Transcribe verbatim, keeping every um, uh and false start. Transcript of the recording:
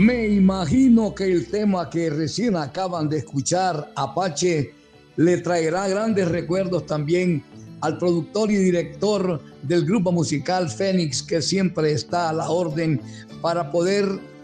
Me imagino que el tema que recién acaban de escuchar, Apache, le traerá grandes recuerdos también al productor y director del grupo musical Fénix, que siempre está a la orden para poder